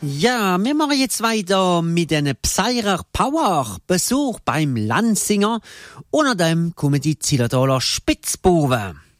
Ja, wir machen jetzt weiter mit einem Psyrer Power Besuch beim Lansinger. Unter dem kommen die Zillertaler Spitzbuben.